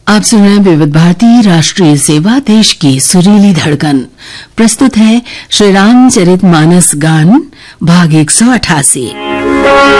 आप सुन रहे हैं विविध भारती राष्ट्रीय सेवा, देश की सुरीली धड़कन। प्रस्तुत है श्री रामचरितमानस गान भाग 188।